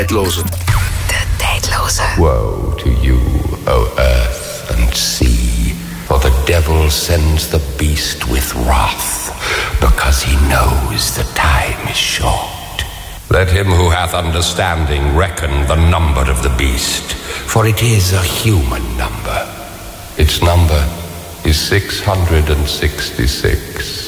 Tijdloze. De tijdloze. Woe to you, O earth and sea, for the devil sends the beast with wrath, because he knows the time is short. Let him who hath understanding reckon the number of the beast, for it is a human number. Its number is 666.